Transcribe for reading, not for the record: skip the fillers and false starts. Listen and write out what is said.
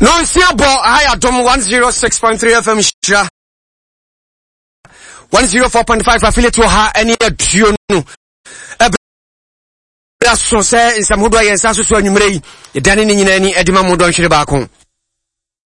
Nonsiabo higher dom 106.3 FM Shira 104.5 affiliate to her any duo no. So say in some wood way and sasu anumre, the Danny Edima Modon Shirabacon.